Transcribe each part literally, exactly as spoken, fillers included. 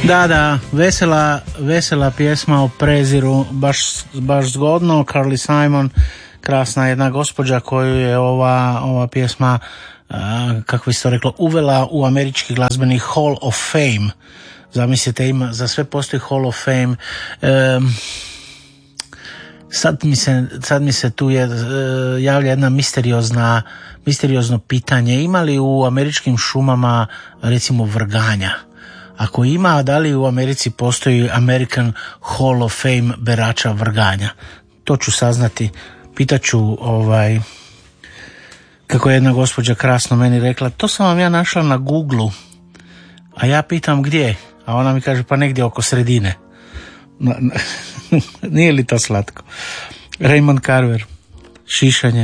Da, da, vesela, vesela pjesma o preziru, baš, baš zgodno. Carly Simon, krasna jedna gospođa koju je ova, ova pjesma, a, kako bi se to reklo, uvela u američki glazbeni Hall of Fame. Zamislite, ima, za sve postoji Hall of Fame. E, sad, mi se, sad mi se tu je, e, javlja jedna misteriozna, misteriozno pitanje. Ima li u američkim šumama recimo vrganja? Ako ima, da li u Americi postoji American Hall of Fame berača vrganja? To ću saznati. Pitaću, ovaj, kako je jedna gospođa krasno meni rekla, to sam vam ja našla na Googlu, a ja pitam gdje, a ona mi kaže pa negdje oko sredine. Nije li to slatko? Raymond Carver, šišanje.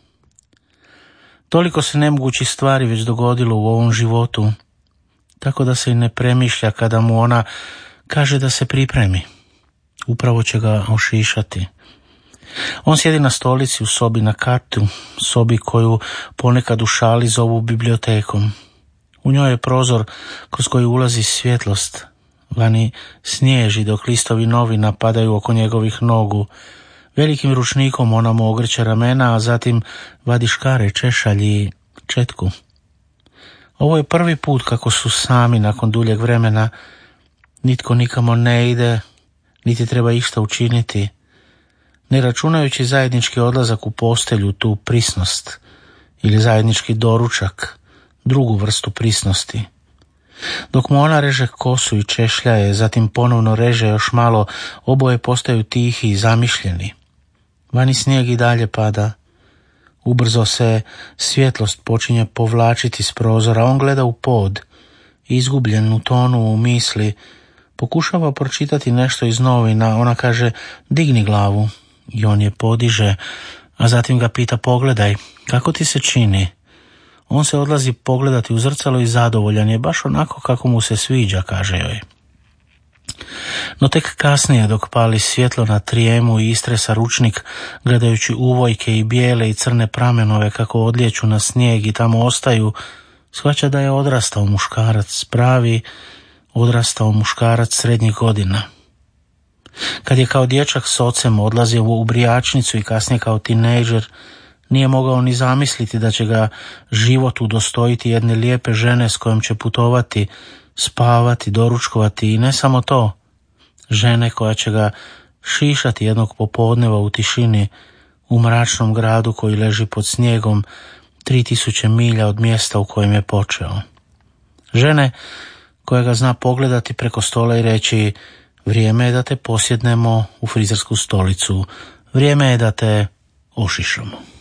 Toliko se nemogućih stvari već dogodilo u ovom životu, tako da se i ne premišlja kada mu ona kaže da se pripremi. Upravo će ga ošišati. On sjedi na stolici u sobi na katu, sobi koju ponekad u šali zovu bibliotekom. U njoj je prozor kroz koji ulazi svjetlost. Vani snježi dok listovi novina padaju oko njegovih nogu. Velikim ručnikom ona mu ogrće ramena, a zatim vadi škare, češalj i četku. Ovo je prvi put kako su sami nakon duljeg vremena. Nitko nikamo ne ide, niti treba išta učiniti. Ne računajući zajednički odlazak u postelju, tu prisnost, ili zajednički doručak, drugu vrstu prisnosti. Dok mu ona reže kosu i češljaje, zatim ponovno reže još malo, oboje postaju tihi i zamišljeni. Vani snijeg i dalje pada. Ubrzo se svjetlost počinje povlačiti s prozora. On gleda u pod, izgubljen u tonu u misli. Pokušava pročitati nešto iz novina. Ona kaže, digni glavu. I on je podiže, a zatim ga pita, pogledaj, kako ti se čini? On se odlazi pogledati u zrcalo i zadovoljan je, baš onako kako mu se sviđa, kaže joj. No tek kasnije, dok pali svjetlo na trijemu i istresa ručnik, gledajući uvojke i bijele i crne pramenove kako odlijeću na snijeg i tamo ostaju, shvaća da je odrastao muškarac, pravi odrastao muškarac srednjih godina. Kad je kao dječak s ocem odlazio u brijačnicu i kasnije kao tinejdžer, nije mogao ni zamisliti da će ga život udostojiti jedne lijepe žene s kojom će putovati, spavati, doručkovati i ne samo to, žene koja će ga šišati jednog popodneva u tišini u mračnom gradu koji leži pod snijegom tri tisuće milja od mjesta u kojem je počeo. Žene koja ga zna pogledati preko stola i reći, vrijeme je da te posjednemo u frizersku stolicu, vrijeme je da te ošišamo.